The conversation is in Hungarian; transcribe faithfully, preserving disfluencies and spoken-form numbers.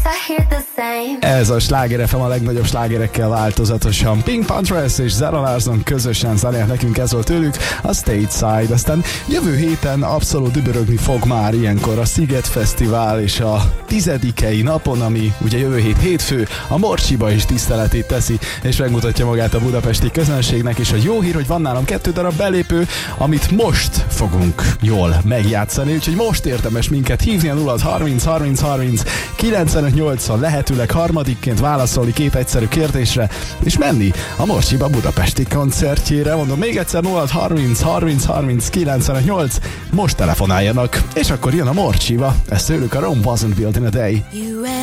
Ez a Sláger ef em a legnagyobb slágerekkel változatosan. Pink Panthers és Zara Larsson közösen zenélt nekünk, ez volt tőlük a Stateside. Aztán jövő héten abszolút dübörögni fog már ilyenkor a Sziget Fesztivál, és a tizedikei napon, ami ugye jövő hét hétfő, a Morcsiba is tiszteletét teszi, és megmutatja magát a budapesti közönségnek, és a jó hír, hogy van nálam kettő darab belépő, amit most fogunk jól megjátszani, úgyhogy most érdemes minket hívni a nulla harminc harminc harminc kilencvenöt nyolcvan, lehetőleg harmadikként válaszolni két egyszerű kérdésre, és menni a Morcsiba budapesti koncertjére. Mondom még egyszer, nulla harminc harminc harminc kilencvenöt nyolc, most telefonáljanak, és akkor jön a Morcsiba. Ez tőlük a Rome Wasn't Built in a Day.